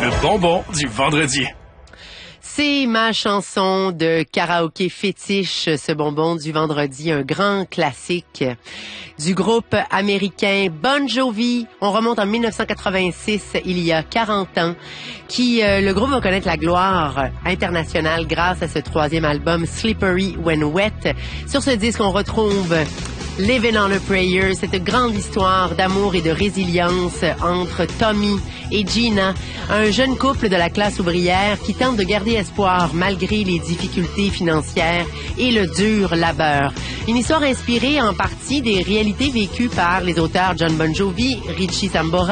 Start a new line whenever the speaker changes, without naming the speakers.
Le bonbon du vendredi.
C'est ma chanson de karaoké fétiche, ce bonbon du vendredi, un grand classique du groupe américain Bon Jovi. On remonte en 1986, il y a 40 ans, le groupe va connaître la gloire internationale grâce à ce troisième album Slippery When Wet. Sur ce disque, on retrouve Living on a Prayer, cette grande histoire d'amour et de résilience entre Tommy et Gina, un jeune couple de la classe ouvrière qui tente de garder espoir malgré les difficultés financières et le dur labeur. Une histoire inspirée en partie des réalités vécues par les auteurs John Bon Jovi, Richie Sambora